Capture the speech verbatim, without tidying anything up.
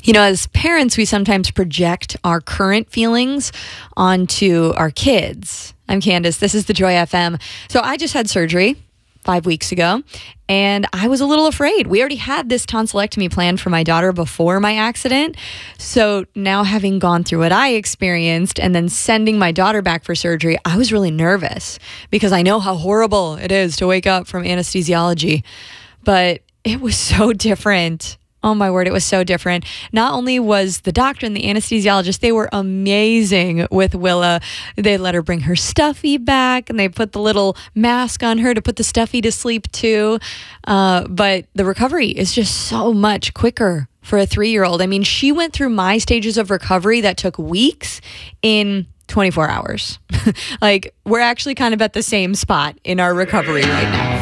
You know, as parents, we sometimes project our current feelings onto our kids. I'm Candace. This is the Joy F M. So I just had surgery five weeks ago, and I was a little afraid. We already had this tonsillectomy planned for my daughter before my accident. So now, having gone through what I experienced and then sending my daughter back for surgery, I was really nervous because I know how horrible it is to wake up from anesthesiology. But it was so different. Oh my word, it was so different. Not only was the doctor and the anesthesiologist, they were amazing with Willa. They let her bring her stuffy back, and they put the little mask on her to put the stuffy to sleep too. Uh, but the recovery is just so much quicker for a three-year-old. I mean, she went through my stages of recovery that took weeks in twenty-four hours. Like, we're actually kind of at the same spot in our recovery right now.